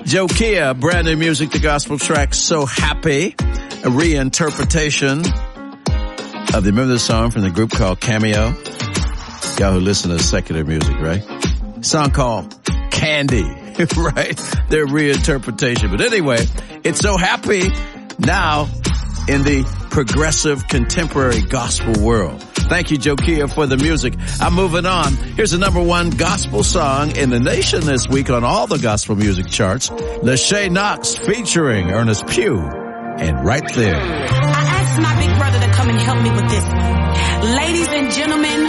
Joe Kia, brand new music, the gospel track, So Happy, a reinterpretation of the, remember the song from the group called Cameo? Y'all who listen to secular music, right? Song called Candy, right? Their reinterpretation. But anyway, it's So Happy now in the progressive contemporary gospel world. Thank you, Joe Kia, for the music. I'm moving on. Here's the number one gospel song in the nation this week on all the gospel music charts. Lachey Knox featuring Ernest Pugh. And Right There. I asked my big brother to come and help me with this one. Ladies and gentlemen,